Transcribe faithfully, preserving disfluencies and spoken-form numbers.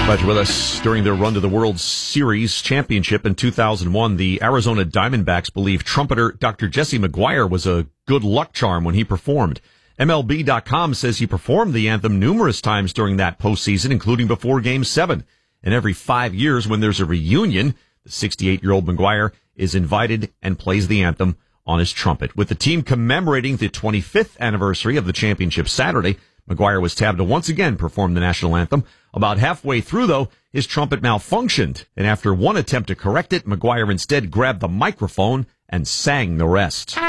Glad you're with us. During their run to the World Series championship in two thousand one, the Arizona Diamondbacks believe trumpeter Doctor Jesse McGuire was a good luck charm when he performed. M L B dot com says he performed the anthem numerous times during that postseason, including before Game seven. And every five years when there's a reunion, the sixty-eight-year-old McGuire is invited and plays the anthem on his trumpet. With the team commemorating the twenty-fifth anniversary of the championship Saturday, McGuire was tabbed to once again perform the national anthem. About halfway through, though, his trumpet malfunctioned, and after one attempt to correct it, McGuire instead grabbed the microphone and sang the rest.